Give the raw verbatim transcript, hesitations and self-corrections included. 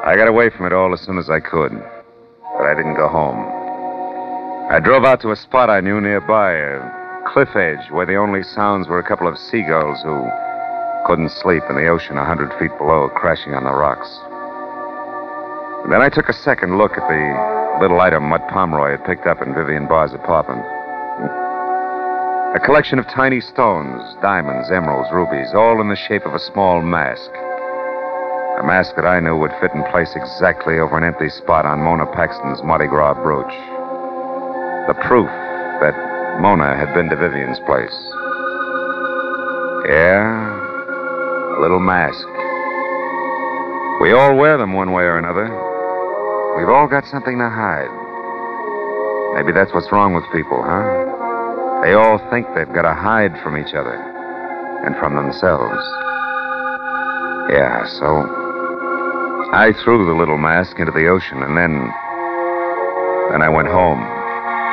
I got away from it all as soon as I could, but I didn't go home. I drove out to a spot I knew nearby, a cliff edge where the only sounds were a couple of seagulls who couldn't sleep in the ocean a hundred feet below, crashing on the rocks. And then I took a second look at the little item Mutt Pomeroy had picked up in Vivian Barr's apartment. A collection of tiny stones, diamonds, emeralds, rubies, all in the shape of a small mask. A mask that I knew would fit in place exactly over an empty spot on Mona Paxton's Mardi Gras brooch. The proof that Mona had been to Vivian's place. Yeah, a little mask. We all wear them one way or another. We've all got something to hide. Maybe that's what's wrong with people, huh? They all think they've got to hide from each other and from themselves. Yeah, so I threw the little mask into the ocean, and then... then I went home.